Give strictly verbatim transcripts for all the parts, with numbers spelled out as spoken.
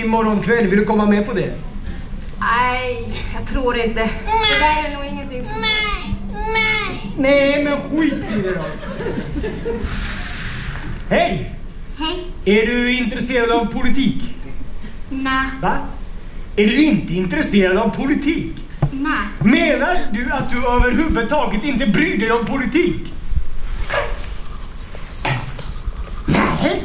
imorgon kväll. Vill du komma med på det? Nej, jag tror inte. Det där är nog ingenting för mig. Nej, nej, men skit i det då. Hej! Hej. Är du intresserad av politik? Nej. Va? Är du inte intresserad av politik? Nej. Menar du att du överhuvudtaget inte bryr dig om politik? Nej.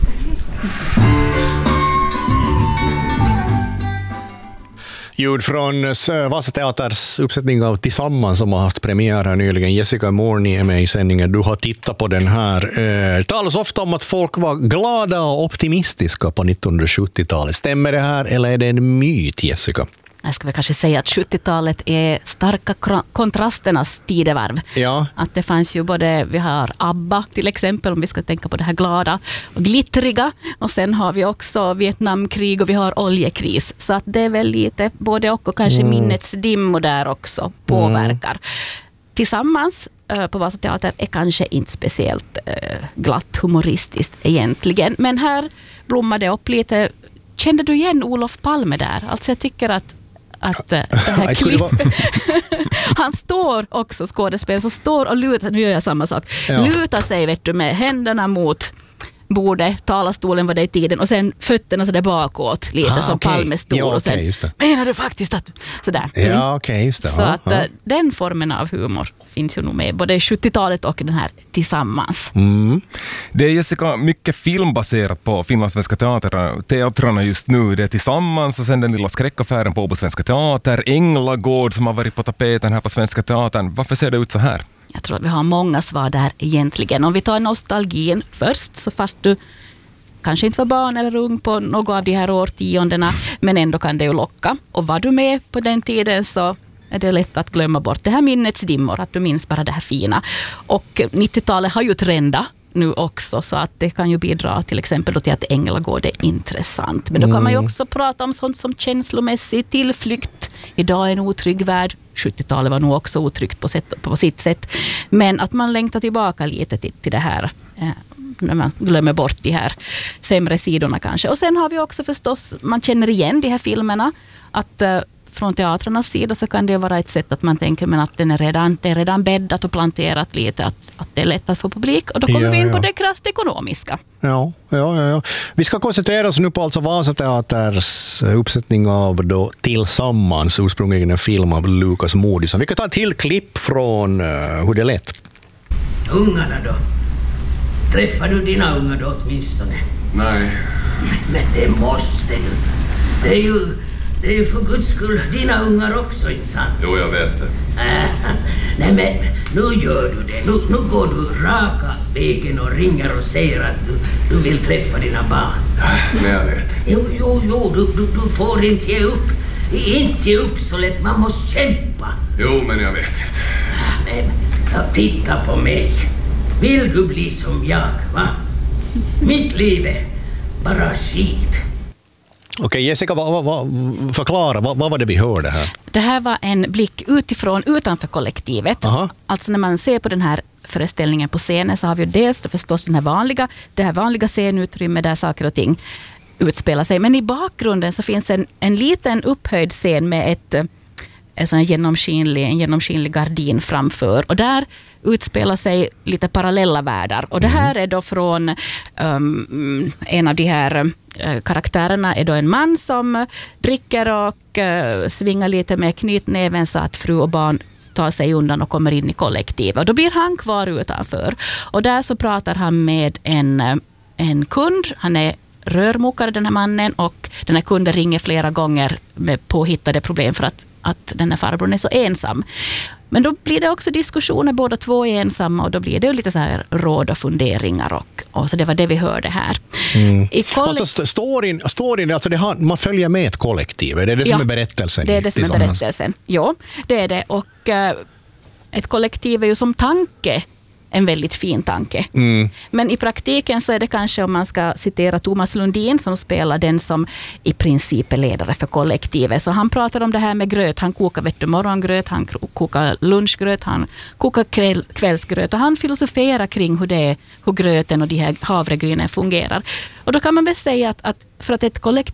Ljud från Vasa Teaters uppsättning av Tillsammans som har haft premiär här nyligen. Jessica Morni är med i sändningen. Du har tittat på den här. Det talas ofta om att folk var glada och optimistiska på nittonhundrasjuttiotalet. Stämmer det här eller är det en myt, Jessica? Jag ska väl kanske säga att sjuttiotalet är starka kontrasternas tidevarv. Ja. Att det fanns ju både, vi har ABBA till exempel, om vi ska tänka på det här glada och glittriga. Och sen har vi också Vietnamkrig och vi har oljekris. Så att det är väl lite både och och kanske mm. minnets dimmor där också påverkar. Mm. Tillsammans äh, på Vasa Teater är kanske inte speciellt äh, glatt humoristiskt egentligen. Men här blommar det upp lite. Kände du igen Olof Palme där? Alltså jag tycker att att det här klippet han står också skådespelare som står och lutar, nu gör jag samma sak ja. lutar sig vet du med händerna mot bordet, talarstolen var det i tiden och sen fötterna så där bakåt lite ah, som okay. Palme stod ja, okay, och sen menar du faktiskt att sådär. Mm. Ja okej okay, just det. Så ja, att ja. den formen av humor finns ju nog med både sjuttiotalet och den här Tillsammans. Mm. Det är Jessica mycket filmbaserat på finlandssvenska teater, teatrarna just nu. Det är Tillsammans och sen den lilla skräckaffären på Åbo Svenska Teater, Änglagård som har varit på tapeten här på Svenska Teatern. Varför ser det ut så här? Jag tror att vi har många svar där egentligen. Om vi tar nostalgin först, så fast du kanske inte var barn eller ung på något av de här årtiondena, men ändå kan det ju locka. Och var du med på den tiden så är det lätt att glömma bort det här minnets dimmor, att du minns bara det här fina. Och nittiotalet har ju trendat nu också, så att det kan ju bidra till exempel då till att Änglagård är intressant. Men då kan man ju också prata om sånt som känslomässig tillflykt. Idag är en otrygg värld. sjuttiotalet var nog också otryggt på, sätt, på sitt sätt. Men att man längtar tillbaka lite till, till det här, eh, när man glömmer bort de här sämre sidorna kanske. Och sen har vi också förstås, man känner igen de här filmerna, att eh, från teatrarnas sida så kan det vara ett sätt att man tänker men att den är redan, det är redan bäddat och planterat lite, att, att det är lätt att få publik. Och då kommer ja, vi in på ja. det krasst ekonomiska. Ja, ja, ja, ja. Vi ska koncentrera oss nu på alltså Vasa Teaters uppsättning av då Tillsammans, ursprungligen en film av Lukas Moodysson. Vi kan ta ett till klipp från uh, hur det lät. Ungarna då? Träffar du dina ungar då åtminstone? Nej. Men det måste du. Det är ju... Det är ju för guds skull dina ungar också, inte sant? Jo, jag vet det. Äh, nej, men nu gör du det. Nu, nu går du raka vägen och ringer och säger att du, du vill träffa dina barn. Men jag vet. Jo, jo, jo, du, du, du får inte ge upp. Inte ge upp så lätt, man måste kämpa. Jo, men jag vet inte. Äh, men, ja, titta på mig. Vill du bli som jag, va? Mitt liv är bara skit. Okej, Jessica, vad, vad, förklara, vad, vad var det vi hörde här? Det här var en blick utifrån, utanför kollektivet. Aha. Alltså när man ser på den här föreställningen på scenen så har vi ju dels förstås den här vanliga, det här vanliga scenutrymme där saker och ting utspelar sig. Men i bakgrunden så finns en, en liten upphöjd scen med ett, en, sån genomskinlig, en genomskinlig gardin framför. Och där utspelar sig lite parallella världar. Och det här är då från um, en av de här uh, karaktärerna är då en man som dricker och uh, svingar lite med knytnäven så att fru och barn tar sig undan och kommer in i kollektivet. Och då blir han kvar utanför. Och där så pratar han med en, en kund. Han är rörmokare, den här mannen, och den här kunden ringer flera gånger med påhittade problem för att, att den här farbrorn är så ensam. Men då blir det också diskussioner, båda två är ensamma, och då blir det ju lite så här råd och funderingar, och, och så det var det vi hörde här. Mm. I kollek- alltså storyn, storyn alltså det har, man följer med ett kollektiv, är det det som ja, är berättelsen? Det är det som är berättelsen, ja, det är det, och äh, ett kollektiv är ju som tanke en väldigt fin tanke. Mm. Men i praktiken så är det kanske, om man ska citera Thomas Lundin som spelar den som i princip är ledare för kollektivet. Så han pratar om det här med gröt. Han kokar vet du, morgongröt, han kokar lunchgröt, han kokar kväll, kvällsgröt. Och han filosoferar kring hur, det är, hur gröten och de här havregrynen fungerar. Och då kan man väl säga att, att för att ett kollektiv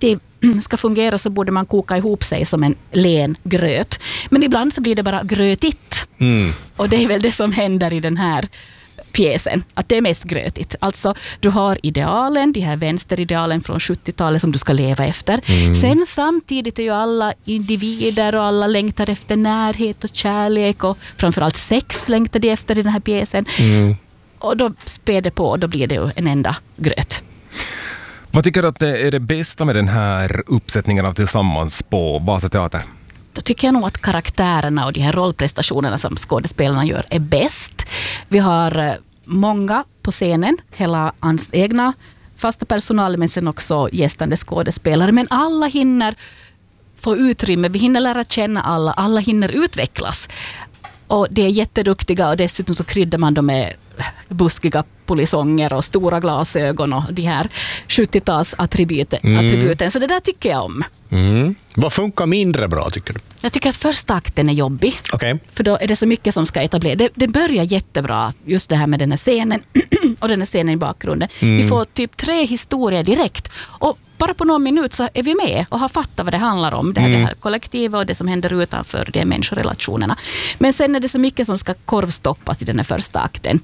ska fungera så borde man koka ihop sig som en len gröt. Men ibland så blir det bara grötigt. Mm. Och det är väl det som händer i den här pjäsen, att det är mest grötigt. Alltså, du har idealen, de här vänsteridealen från sjuttiotalet som du ska leva efter. Mm. Sen samtidigt är ju alla individer och alla längtar efter närhet och kärlek och framförallt sex längtar de efter i den här pjäsen. Mm. Och då späder på och då blir det ju en enda gröt. Vad tycker du att det är det bästa med den här uppsättningen av Tillsammans på Vasa Teater? Då tycker jag nog att karaktärerna och de här rollprestationerna som skådespelarna gör är bäst. Vi har många på scenen, hela hans egna fasta personal, men sen också gästande skådespelare. Men alla hinner få utrymme, vi hinner lära känna alla, alla hinner utvecklas. Och det är jätteduktiga och dessutom så kryddar man dem med buskiga polisonger och stora glasögon och de här sjuttio-tals attributen. Mm. attributen. Så det där tycker jag om. Mm. Vad funkar mindre bra tycker du? Jag tycker att första akten är jobbig. Okay. För då är det så mycket som ska etableras. Det, det börjar jättebra, just det här med den här scenen och den här scenen i bakgrunden. Mm. Vi får typ tre historier direkt. Och bara på någon minut så är vi med och har fattat vad det handlar om. Det här, mm. det här kollektiva och det som händer utanför de människorelationerna. Men sen är det så mycket som ska korvstoppas i den här första akten.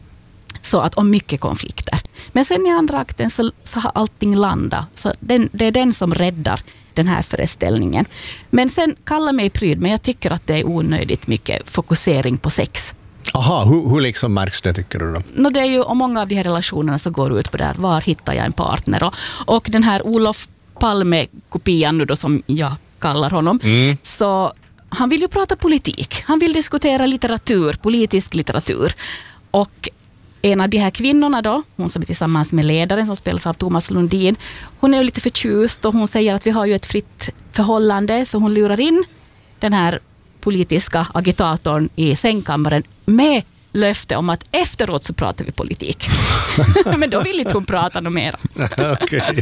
Så att om mycket konflikter. Men sen i andra akten så, så har allting landat. Så den, det är den som räddar den här föreställningen. Men sen kalla mig pryd, men jag tycker att det är onödigt mycket fokusering på sex. Aha, hur, hur liksom märks det tycker du då? No, det är ju, och många av de här relationerna så går ut på det här, var hittar jag en partner? Och, och den här Olof Palme-kopian nu då som jag kallar honom, mm. så han vill ju prata politik. Han vill diskutera litteratur, politisk litteratur. Och en av de här kvinnorna då, hon som är tillsammans med ledaren som spelas av Thomas Lundin, hon är ju lite förtjust och hon säger att vi har ju ett fritt förhållande, så hon lurar in den här politiska agitatorn i sängkammaren med löfte om att efteråt så pratar vi politik. Men då vill inte hon prata något mer. Okej.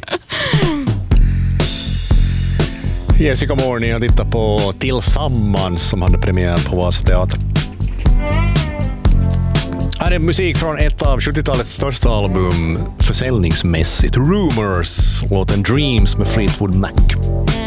Jessica Moore, jag tittar på Tillsammans som hade premiär på Vasa Teater. Här är musik från ett av sjuttiotalets största album försäljningsmässigt. Rumors, låten Dreams med Fleetwood Mac.